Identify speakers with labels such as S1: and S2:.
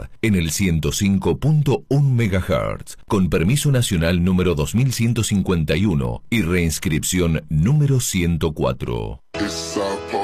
S1: estar en el 105.1 MHz, con permiso nacional número 2151 y reinscripción número 104.